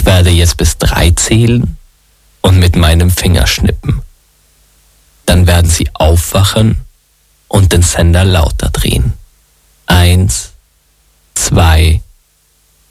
werde jetzt bis 3 zählen und mit meinem Finger schnippen. Dann werden Sie aufwachen und den Sender lauter drehen. 1, 2,